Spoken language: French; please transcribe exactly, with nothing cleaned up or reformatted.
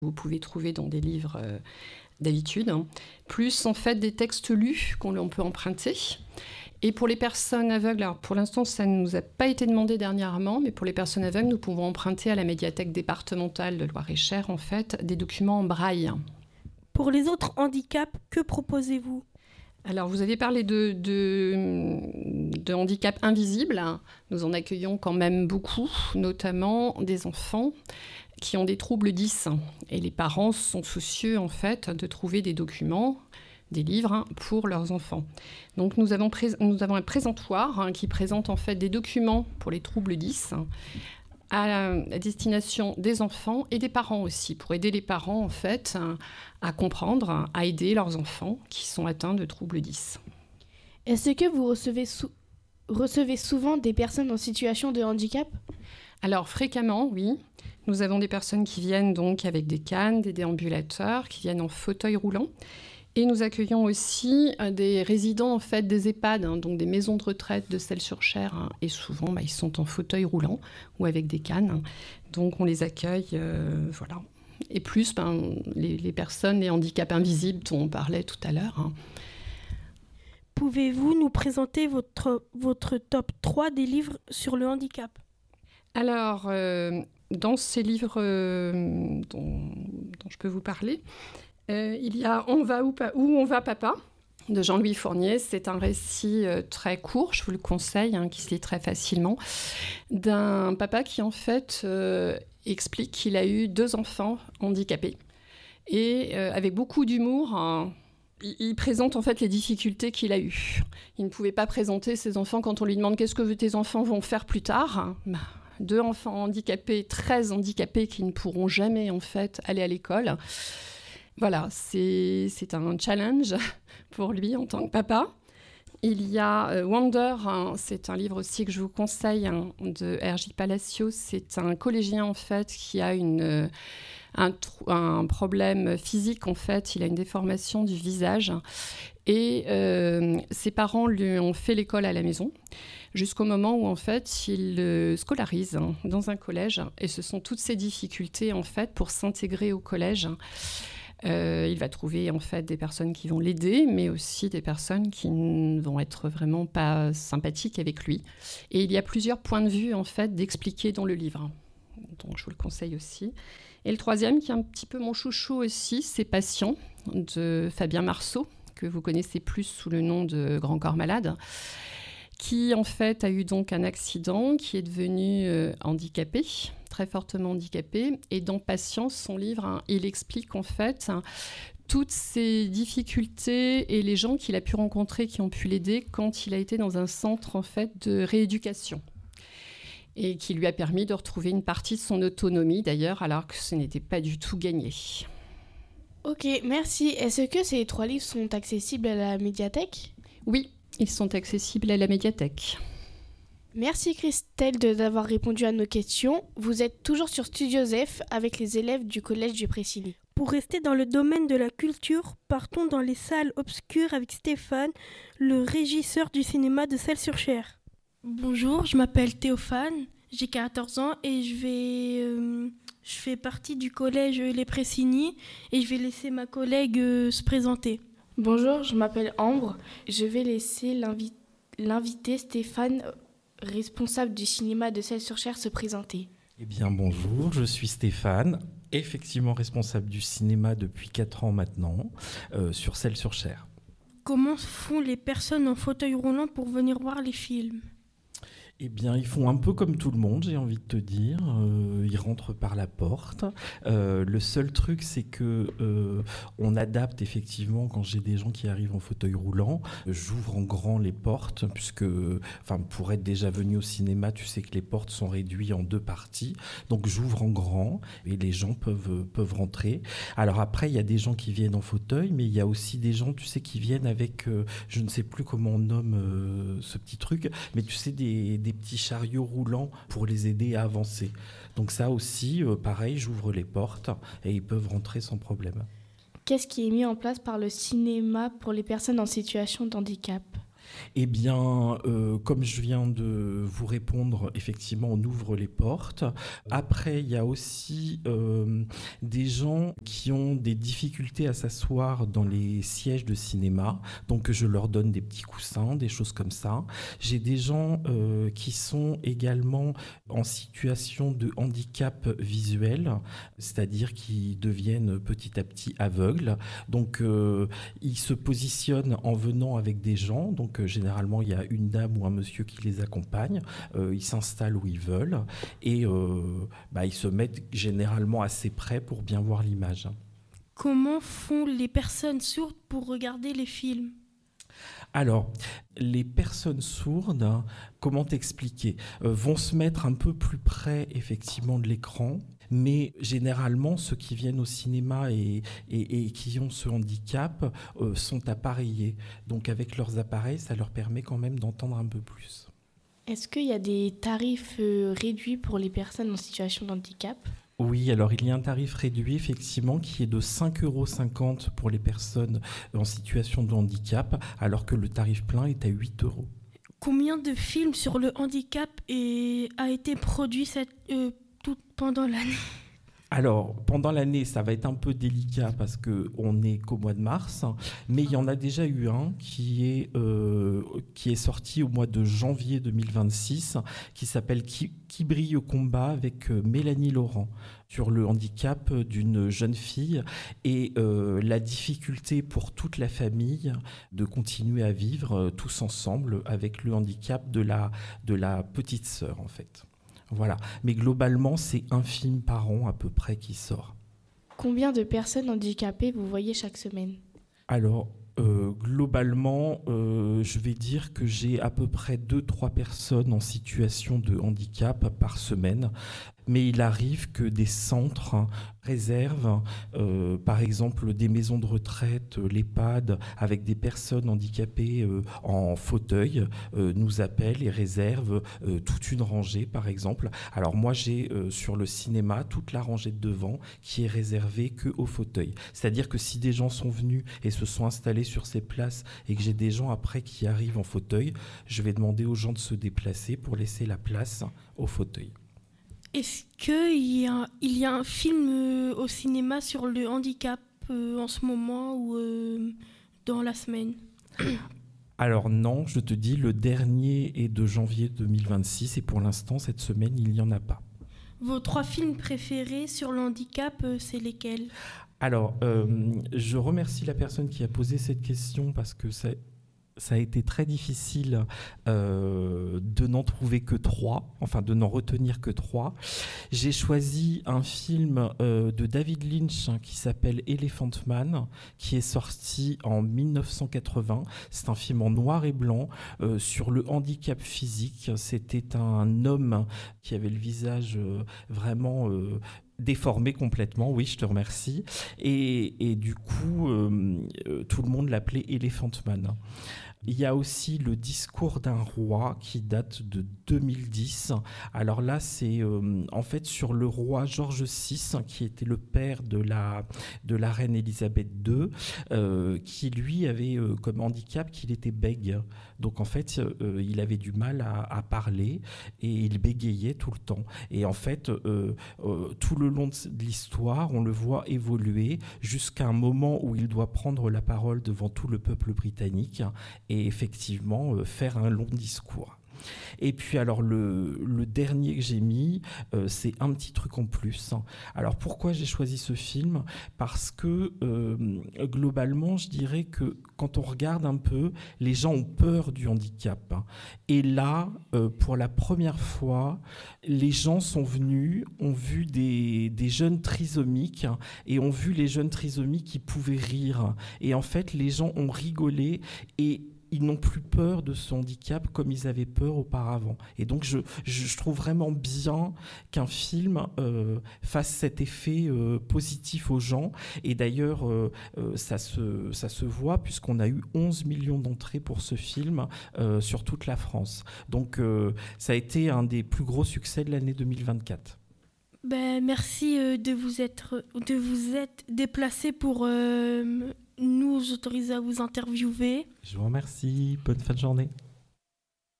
vous pouvez trouver dans des livres euh, d'habitude, hein, plus en fait des textes lus qu'on peut emprunter. Et pour les personnes aveugles, alors pour l'instant ça ne nous a pas été demandé dernièrement, mais pour les personnes aveugles, nous pouvons emprunter à la médiathèque départementale de Loir-et-Cher en fait des documents en braille. Pour les autres handicaps, que proposez-vous ? Alors, vous avez parlé de, de, de handicap invisible. Nous en accueillons quand même beaucoup, notamment des enfants qui ont des troubles dys. Et les parents sont soucieux, en fait, de trouver des documents, des livres pour leurs enfants. Donc, nous avons, pré- nous avons un présentoir hein, qui présente, en fait, des documents pour les troubles dys à la destination des enfants et des parents aussi, pour aider les parents, en fait, à comprendre, à aider leurs enfants qui sont atteints de troubles dys. Est-ce que vous recevez, sou- recevez souvent des personnes en situation de handicap ? Alors, fréquemment, oui. Nous avons des personnes qui viennent donc avec des cannes, des déambulateurs, qui viennent en fauteuil roulant. Et nous accueillons aussi des résidents en fait, des EHPAD, hein, donc des maisons de retraite de Celles-sur-Cher. Hein, et souvent, bah, ils sont en fauteuil roulant ou avec des cannes. Donc, on les accueille, euh, voilà. Et plus, ben, les, les personnes, les handicaps invisibles dont on parlait tout à l'heure. Hein. Pouvez-vous nous présenter votre, votre top trois des livres sur le handicap ? Alors, euh, dans ces livres euh, dont, dont je peux vous parler, euh, il y a « On va où, pa- où on va papa ?» de Jean-Louis Fournier. C'est un récit euh, très court, je vous le conseille, hein, qui se lit très facilement, d'un papa qui en fait euh, explique qu'il a eu deux enfants handicapés. Et euh, avec beaucoup d'humour, hein, il, il présente en fait les difficultés qu'il a eues. Il ne pouvait pas présenter ses enfants quand on lui demande « Qu'est-ce que tes enfants vont faire plus tard ?» bah, deux enfants handicapés, très handicapés, qui ne pourront jamais en fait aller à l'école. Voilà, c'est, c'est un challenge pour lui en tant que papa. Il y a euh, Wonder, hein, c'est un livre aussi que je vous conseille, hein, de R J Palacio. C'est un collégien en fait qui a une, euh, un, trou- un problème physique en fait. Il a une déformation du visage et euh, ses parents lui ont fait l'école à la maison jusqu'au moment où en fait il le scolarise hein, dans un collège. Et ce sont toutes ces difficultés en fait pour s'intégrer au collège. Euh, il va trouver en fait des personnes qui vont l'aider, mais aussi des personnes qui ne vont être vraiment pas sympathiques avec lui. Et il y a plusieurs points de vue en fait d'expliquer dans le livre, donc je vous le conseille aussi. Et le troisième, qui est un petit peu mon chouchou aussi, c'est Patient de Fabien Marceau, que vous connaissez plus sous le nom de Grand Corps Malade, qui en fait a eu donc un accident, qui est devenu euh, handicapé, très fortement handicapé. Et dans Patience, son livre, hein, il explique en fait hein, toutes ses difficultés et les gens qu'il a pu rencontrer qui ont pu l'aider quand il a été dans un centre en fait de rééducation. Et qui lui a permis de retrouver une partie de son autonomie d'ailleurs, alors que ce n'était pas du tout gagné. Ok, merci. Est-ce que ces trois livres sont accessibles à la médiathèque ? Oui, ils sont accessibles à la médiathèque. Merci Christelle de- d'avoir répondu à nos questions. Vous êtes toujours sur Studio Zef avec les élèves du collège du Pressigny. Pour rester dans le domaine de la culture, partons dans les salles obscures avec Stéphane, le régisseur du cinéma de Celles-sur-Cher. Bonjour, je m'appelle Théophane, j'ai quatorze ans et je vais, euh, je fais partie du collège Les Pressigny et je vais laisser ma collègue euh, se présenter. Bonjour, je m'appelle Ambre. Je vais laisser l'invi- l'invité Stéphane, responsable du cinéma de Celles-sur-Cher, se présenter. Eh bien bonjour, je suis Stéphane, effectivement responsable du cinéma depuis quatre ans maintenant, euh, sur Celles-sur-Cher. Comment font les personnes en fauteuil roulant pour venir voir les films ? Eh bien, ils font un peu comme tout le monde, j'ai envie de te dire. Euh, ils rentrent par la porte. Euh, le seul truc, c'est que euh, on adapte effectivement quand j'ai des gens qui arrivent en fauteuil roulant. J'ouvre en grand les portes, puisque, enfin, pour être déjà venu au cinéma, tu sais que les portes sont réduites en deux parties. Donc, j'ouvre en grand et les gens peuvent peuvent rentrer. Alors après, il y a des gens qui viennent en fauteuil, mais il y a aussi des gens, tu sais, qui viennent avec, euh, je ne sais plus comment on nomme euh, ce petit truc, mais tu sais des, des petits chariots roulants pour les aider à avancer. Donc ça aussi, euh, pareil, j'ouvre les portes et ils peuvent rentrer sans problème. Qu'est-ce qui est mis en place par le cinéma pour les personnes en situation de handicap ? Eh bien, euh, comme je viens de vous répondre, effectivement, on ouvre les portes. Après, il y a aussi euh, des gens qui ont des difficultés à s'asseoir dans les sièges de cinéma. Donc, je leur donne des petits coussins, des choses comme ça. J'ai des gens euh, qui sont également en situation de handicap visuel, c'est-à-dire qui deviennent petit à petit aveugles. Donc, euh, ils se positionnent en venant avec des gens. Donc, euh, généralement, il y a une dame ou un monsieur qui les accompagne. Euh, ils s'installent où ils veulent et euh, bah, ils se mettent généralement assez près pour bien voir l'image. Comment font les personnes sourdes pour regarder les films ? Alors, les personnes sourdes, comment t'expliquer, euh, vont se mettre un peu plus près, effectivement, de l'écran. Mais généralement, ceux qui viennent au cinéma et, et, et qui ont ce handicap euh, sont appareillés. Donc avec leurs appareils, ça leur permet quand même d'entendre un peu plus. Est-ce qu'il y a des tarifs euh, réduits pour les personnes en situation de handicap ? Oui, alors il y a un tarif réduit effectivement qui est de cinq euros cinquante pour les personnes en situation de handicap, alors que le tarif plein est à huit euros. Combien de films sur le handicap est, a été produit cette, euh, tout pendant l'année ? Alors, pendant l'année, ça va être un peu délicat parce qu'on n'est qu'au mois de mars, mais il y en a déjà eu un qui est, euh, qui est sorti au mois de janvier deux mille vingt-six, qui s'appelle Qui, qui brille au combat avec Mélanie Laurent, sur le handicap d'une jeune fille et euh, la difficulté pour toute la famille de continuer à vivre euh, tous ensemble avec le handicap de la, de la petite sœur, en fait. Voilà, mais globalement, c'est un film par an à peu près qui sort. Combien de personnes handicapées vous voyez chaque semaine ? Alors, euh, globalement, euh, je vais dire que j'ai à peu près deux trois personnes en situation de handicap par semaine. Mais il arrive que des centres réservent, euh, par exemple, des maisons de retraite, euh, l'EHPAD, avec des personnes handicapées euh, en fauteuil, euh, nous appellent et réservent euh, toute une rangée, par exemple. Alors moi, j'ai euh, sur le cinéma toute la rangée de devant qui est réservée qu'aux fauteuils. C'est-à-dire que si des gens sont venus et se sont installés sur ces places et que j'ai des gens après qui arrivent en fauteuil, je vais demander aux gens de se déplacer pour laisser la place aux fauteuils. Est-ce qu'il y a, il y a un film euh, au cinéma sur le handicap euh, en ce moment ou euh, dans la semaine ? Alors non, je te dis, le dernier est de janvier deux mille vingt-six et pour l'instant, cette semaine, il n'y en a pas. Vos trois films préférés sur le handicap, euh, c'est lesquels ? Alors, euh, je remercie la personne qui a posé cette question parce que c'est... Ça a été très difficile euh, de n'en trouver que trois, enfin de n'en retenir que trois. J'ai choisi un film euh, de David Lynch hein, qui s'appelle Elephant Man, qui est sorti en dix-neuf cent quatre-vingts. C'est un film en noir et blanc euh, sur le handicap physique. C'était un homme qui avait le visage euh, vraiment... Euh, déformé complètement, oui, je te remercie. Et, et du coup, euh, euh, tout le monde l'appelait Elephant Man. Il y a aussi Le discours d'un roi qui date de deux mille dix. Alors là, c'est euh, en fait sur le roi George six, qui était le père de la, de la reine Élisabeth deux, euh, qui lui avait euh, comme handicap qu'il était bègue. Donc en fait, euh, il avait du mal à, à parler et il bégayait tout le temps. Et en fait, euh, euh, tout le long de l'histoire, on le voit évoluer jusqu'à un moment où il doit prendre la parole devant tout le peuple britannique et effectivement euh, faire un long discours. Et puis alors le, le dernier que j'ai mis, euh, c'est Un petit truc en plus. Alors pourquoi j'ai choisi ce film ? Parce que euh, globalement, je dirais que quand on regarde un peu, les gens ont peur du handicap. Et là, euh, pour la première fois, les gens sont venus, ont vu des, des jeunes trisomiques et ont vu les jeunes trisomiques qui pouvaient rire. Et en fait, les gens ont rigolé et ils n'ont plus peur de ce handicap comme ils avaient peur auparavant. Et donc, je, je, je trouve vraiment bien qu'un film euh, fasse cet effet euh, positif aux gens. Et d'ailleurs, euh, euh, ça, se, ça se voit puisqu'on a eu onze millions d'entrées pour ce film euh, sur toute la France. Donc, euh, ça a été un des plus gros succès de l'année deux mille vingt-quatre. Ben, merci euh, de vous être, de vous être déplacé pour... Euh, nous autoriser à vous interviewer. Je vous remercie. Bonne fin de journée.